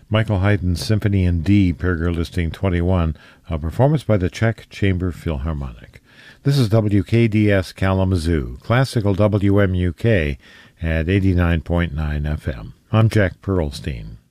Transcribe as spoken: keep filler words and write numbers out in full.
Michael Haydn's Symphony in D, Prager Listing twenty-one, a performance by the Czech Chamber Philharmonic. This is W K D S Kalamazoo, classical W M U K at eighty-nine point nine F M. I'm Jack Pearlstein.